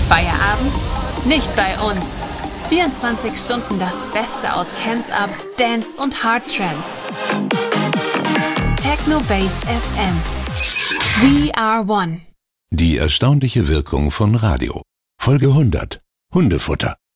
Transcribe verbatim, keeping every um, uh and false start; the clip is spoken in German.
Feierabend? Nicht bei uns. vierundzwanzig Stunden das Beste aus Hands Up, Dance und Hard Trance. Techno Bass F M. We are one. Die erstaunliche Wirkung von Radio. Folge hundert. Hundefutter.